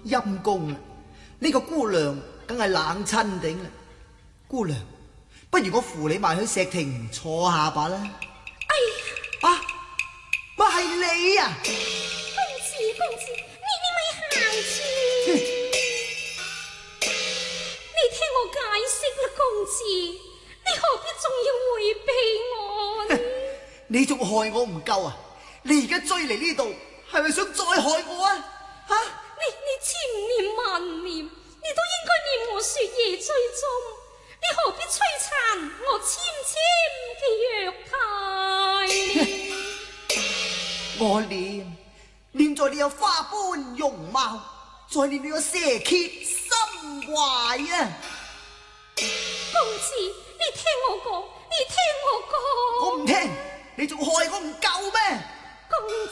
陰公啦，呢個姑娘梗係冷親頂啦。姑娘，不如我扶你埋去石亭坐下吧啦。 哎呀， 乜係你啊？ 公子，你咪行住。你聽我解釋啦，公子，你何必仲要回避我呢？ 你仲害我唔夠啊？你而家追嚟呢度，係咪想再害我啊？ 你千念萬念，你都應該念我雪夜追蹤，你何必摧殘我纖纖嘅藥態？ 我念在你有花般容貌，再念你有蛇蠍心懷啊！ 公子，你聽我講， 我唔聽，你仲害我唔夠咩？ 公